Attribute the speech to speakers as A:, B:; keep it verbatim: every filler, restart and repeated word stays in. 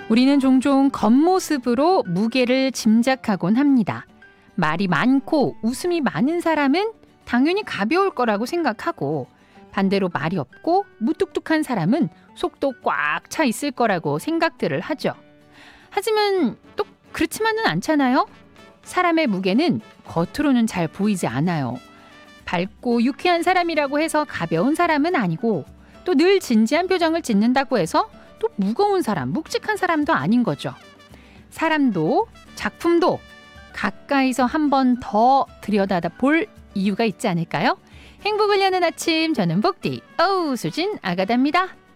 A: 우리는 종종 겉모습으로 무게를 짐작하곤 합니다. 말이 많고 웃음이 많은 사람은 당연히 가벼울 거라고 생각하고, 반대로 말이 없고 무뚝뚝한 사람은 속도 꽉 차 있을 거라고 생각들을 하죠. 하지만 또 그렇지만은 않잖아요. 사람의 무게는 겉으로는 잘 보이지 않아요. 밝고 유쾌한 사람이라고 해서 가벼운 사람은 아니고, 또 늘 진지한 표정을 짓는다고 해서 또 무거운 사람, 묵직한 사람도 아닌 거죠. 사람도 작품도 가까이서 한 번 더 들여다볼 이유가 있지 않을까요? 행복을 여는 아침, 저는 복디 어우 수진 아가다입니다.